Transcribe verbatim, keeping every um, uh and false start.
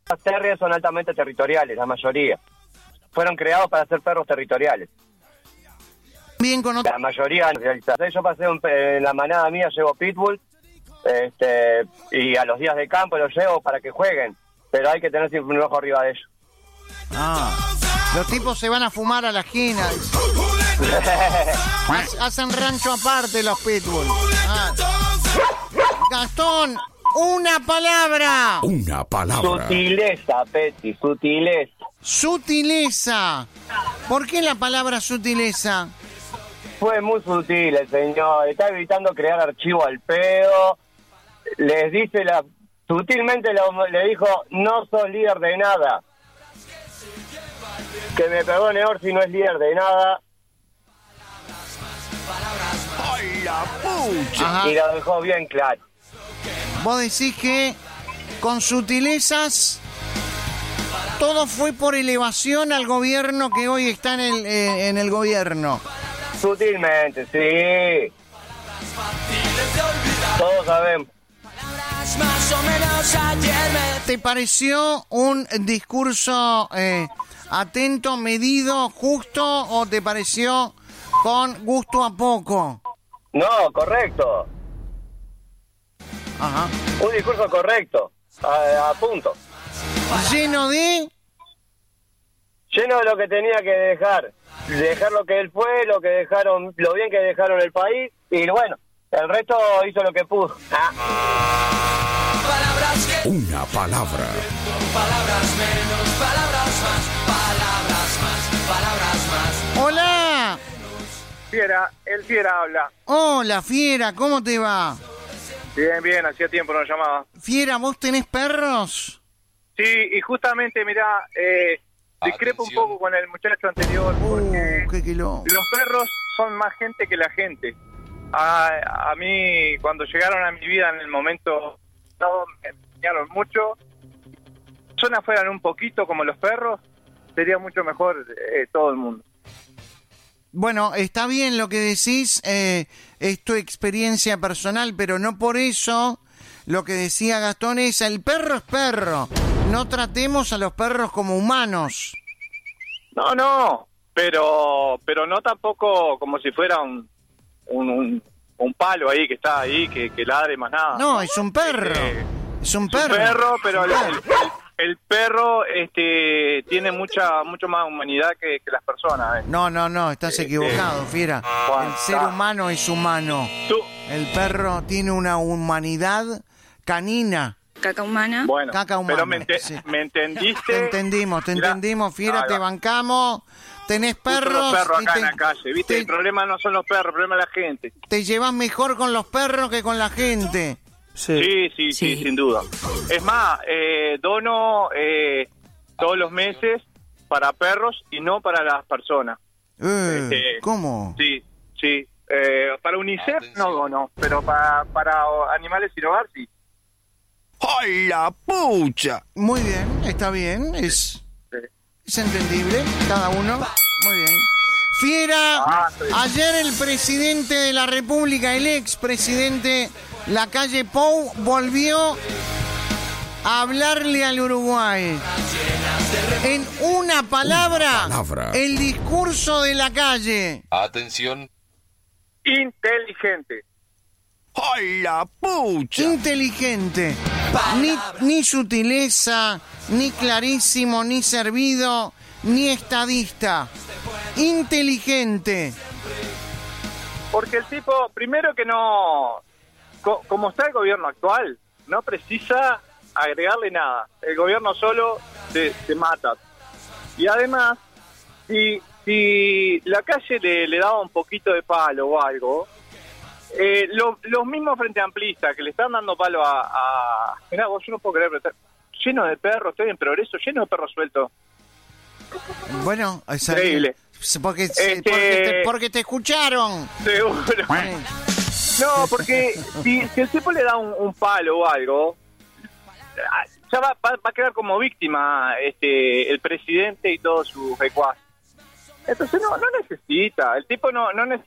Los terriers son altamente territoriales, la mayoría. Fueron creados para ser perros territoriales. Bien con otro... La mayoría realizadas. Yo pasé un, en la manada mía, llevo pitbull, este, y a los días de campo los llevo para que jueguen, pero hay que tener siempre un ojo arriba de ellos. Ah, los tipos se van a fumar a la esquina. Hacen rancho aparte los pitbull. Ah. Gastón, una palabra. Una palabra. Sutileza, Petty, sutileza. Sutileza. ¿Por qué la palabra sutileza? Fue muy sutil el señor, está evitando crear archivo al pedo. Les dice, la sutilmente lo, le dijo, no sos líder de nada. Que me perdone Orsi, no es líder de nada. ¡Ay, la pucha! Ajá. Y lo dejó bien claro. Vos decís que con sutilezas todo fue por elevación al gobierno que hoy está en el, eh, en el gobierno. Sutilmente, sí. Todos sabemos. ¿Te pareció un discurso eh, atento, medido, justo o te pareció con gusto a poco? No, correcto. Ajá. Un discurso correcto. A, a punto. Lleno de... Lleno de lo que tenía que dejar. Dejar lo que él fue, lo que dejaron, lo bien que dejaron el país. Y bueno, el resto hizo lo que pudo. Ah. Una palabra. Palabras menos, palabras más, palabras más, palabras más. ¡Hola! Fiera, el Fiera habla. Hola, Fiera, ¿cómo te va? Bien, bien, hacía tiempo no llamaba. Fiera, ¿vos tenés perros? Sí, y justamente, mirá, eh, discrepo un poco con el muchacho anterior, porque Uh, qué quilombo. los perros son más gente que la gente. A, a mí, cuando llegaron a mi vida en el momento, no, me enseñaron mucho. Personas fueran un poquito como los perros, sería mucho mejor eh, todo el mundo. Bueno, está bien lo que decís, eh, es tu experiencia personal, pero no por eso lo que decía Gastón es, el perro es perro, no tratemos a los perros como humanos. No, no, pero pero no tampoco como si fuera un un, un, un palo ahí que está ahí, que, que ladre más nada. No, es un perro, Este, es un es perro. un perro, pero Es el, un el, perro. el perro este tiene mucha mucho más humanidad que, que las personas. ¿eh? No, no, no, estás Este, equivocado, Fiera. El ser humano es humano. Tú, El perro tiene una humanidad canina. Caca humana. bueno, Caca humana, pero me, ente- sí. me entendiste. Te entendimos, te Mirá, entendimos, Fiera, ahí te va. bancamos. Tenés Justo perros. los perros y acá te, en la calle, ¿viste? te- El problema no son los perros, el problema es la gente. te llevas mejor con los perros que con la gente. Sí, sí, sí, Sí. sin duda. Es más, eh, dono eh, todos los meses para perros y no para las personas. Eh, Este, ¿Cómo? Sí, sí. Eh, para UNICEF no dono, pero para, para animales sin hogar sí. ¡Ay, la pucha! Muy bien, está bien, es, Sí. es entendible, cada uno. Muy bien. Fiera, Ah, sí. ayer el presidente de la República, el expresidente Lacalle Pou, volvió a hablarle al Uruguay. En una palabra, Una palabra. el discurso de Lacalle. Atención, Inteligente. ¡Ay, la pucha! Inteligente, ni, ni sutileza, ni clarísimo, ni servido, ni estadista. Inteligente. Porque el tipo, primero que no, co- como está el gobierno actual, no precisa agregarle nada. El gobierno solo se, se mata. Y además, si, si la calle le, le daba un poquito de palo o algo, eh, lo- los mismos frente amplistas que le están dando palo a... a mirá, vos, yo no puedo creer, pero está lleno de perros, estoy en Progreso, lleno de perros sueltos. Bueno, es Increíble. Porque, Este- porque, te, porque te escucharon. Seguro. Sí. No, porque si, si el tipo le da un, un palo o algo, ya va, va, va a quedar como víctima este el presidente y todos sus secuaces. Entonces no no necesita, el tipo no no necesita